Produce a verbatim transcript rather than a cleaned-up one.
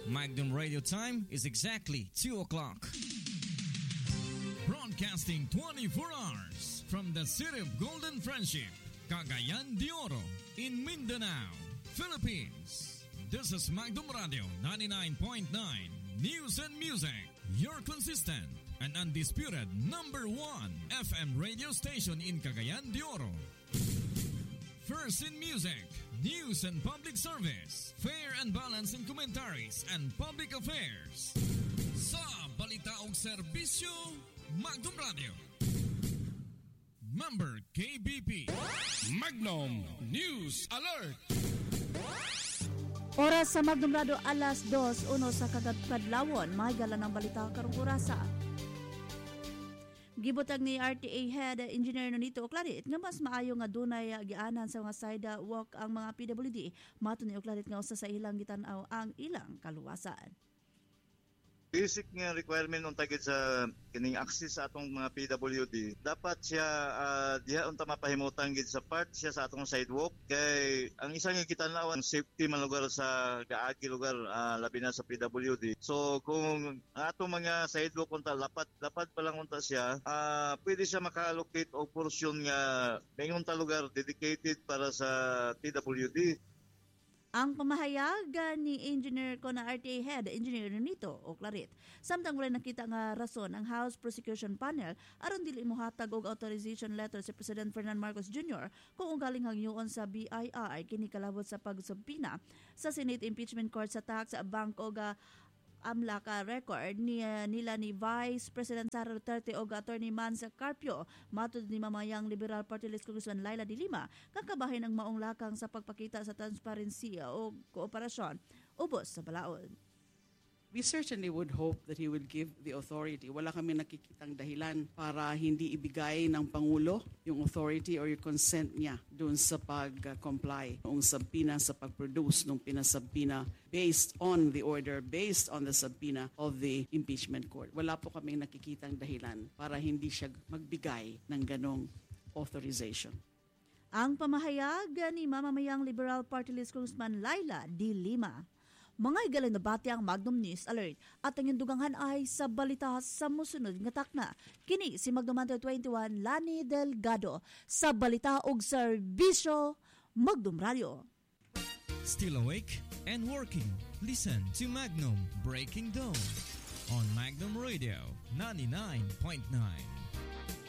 Magnum Radio time is exactly two o'clock. Broadcasting twenty-four hours from the city of Golden Friendship, Cagayan de Oro, in Mindanao, Philippines. This is Magnum Radio ninety-nine point nine News and Music, your consistent and undisputed number one F M radio station in Cagayan de Oro. First in music, news and public service, fair and balanced in commentaries and public affairs. Sa balita o serbisyo, Magnum Radio. Member K B P. Magnum News Alert. Oras sa Magnum Radio alas dos uno sa kagadkadlawon, may gala ng balita karong orasa. Gibutag ni R T A Head Engineer Nonito Oclarit nga mas maayo nga dunay gianan sa mga sidewalk ang mga P W D. Mato ni Oclarit nga usa sa ilang gitan-aw ang ilang kaluwasan. Basic nga requirement unta gid sa kining access sa atong mga P W D, dapat siya uh, diha unta mapahimutan gid sa part siya sa atong sidewalk kay ang isa nga kitan-awan safety man lugar sa gaagi lugar uh, labi na sa P W D. So kung atong mga sidewalk unta lapat dapat pa lang unta siya, uh, pwede siya maka-allocate og portion nga may unta lugar dedicated para sa P W D. Ang pamahayagan ni Engineer ko na R T A Head, Engineer Nonito Oclarit. Samtang wala nakita nga rason ang House Prosecution Panel aron dili mohatag og authorization letter si President Ferdinand Marcos Junior kung galing hangyoon sa B I R kini kalabot sa pagsubpina sa Senate Impeachment Court sa tax bank og amla ka record ni, uh, nila ni Vice President Sara Duterte o Attorney Mansa Carpio. Matod ni mamayang Liberal Party List Congressman Laila de Lima, kakabahin ang maong lakang sa pagpakita sa transparency o kooperasyon ubos sa balaod. We certainly would hope that he would give the authority. Wala kami nakikitang dahilan para hindi ibigay ng Pangulo yung authority or yung consent niya doon sa pag-comply ng subpoena sa pag-produce ng pinasubpoena based on the order, based on the subpoena of the impeachment court. Wala po kami nakikitang dahilan para hindi siya magbigay ng ganong authorization. Ang pamahayag ni mamamayang Liberal Party List Congressman Laila de Lima. Mga igalan na bati ang Magnum News Alert at ang indugangan ay sa balita sa musunod nga takna. Kini si Magnum twenty-one Lani Delgado sa balita og serbisyo Magnum Radio. Still awake and working? Listen to Magnum Breaking Dawn on Magnum Radio ninety-nine point nine.